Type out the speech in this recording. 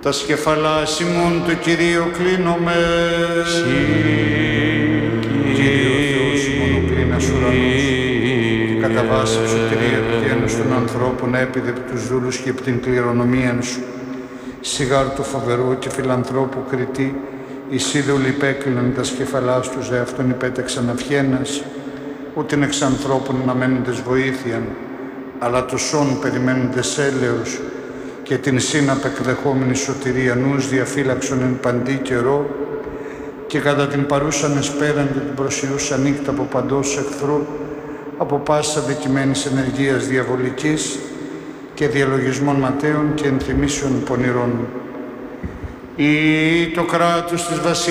Τα σκεφαλάς ημών του Κυρίου κλείνομαι. Κύριο Θεός ημών κλείνας ουρανούς και κατά βάση σωτηρία του γένους των ανθρώπων έπειδε επί τους δούλους και επί την κληρονομία σου. Σιγάρ του φοβερού και φιλανθρώπου κριτή, εις είδωλοι υπέκλειναν τα σκεφαλάς τους εαυτόν υπέταξαν αυχένας, ούτιν εξ ανθρώπων να μένοντες βοήθειαν, αλλά το σών περιμένοντες έλεος και την σύναπ εκδεχόμενη σωτηρία νους διαφύλαξον εν παντή καιρό και κατά την παρούσαν εσπέραντη την προσιούσα νύχτα από παντός εχθρού, από πάσα δικημένης ενεργείας διαβολικής και διαλογισμών ματέων και ενθυμίσεων πονηρών. Ή το κράτος της βασιλείας